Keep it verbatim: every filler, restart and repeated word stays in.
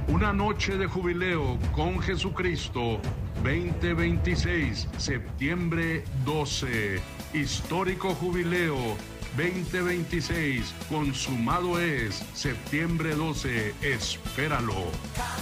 Una noche de jubileo con Jesucristo, veinte veintiséis, septiembre doce. Histórico jubileo veinte veintiséis, consumado es, septiembre doce, espéralo.